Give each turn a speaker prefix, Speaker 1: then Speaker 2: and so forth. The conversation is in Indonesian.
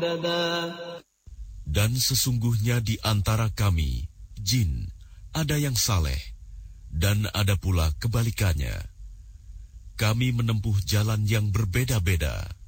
Speaker 1: Dan sesungguhnya di antara kami, jin, ada yang saleh, dan ada pula kebalikannya. Kami menempuh jalan yang berbeda-beda.